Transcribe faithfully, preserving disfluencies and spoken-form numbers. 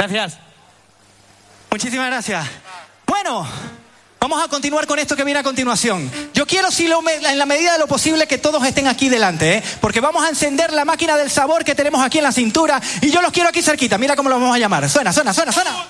Gracias. Muchísimas gracias. Bueno, vamos a continuar con esto que viene a continuación. Yo quiero, si lo, en la medida de lo posible, que todos estén aquí delante, ¿eh? Porque vamos a encender la máquina del sabor que tenemos aquí en la cintura y yo los quiero aquí cerquita. Mira cómo los vamos a llamar. Suena, suena, suena, suena.